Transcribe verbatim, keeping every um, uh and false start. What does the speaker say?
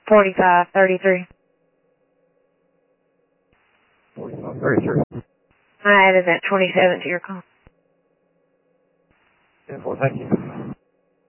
forty-five thirty-three. forty-five thirty-three. I added that twenty-seven to your call. ten four, thank you.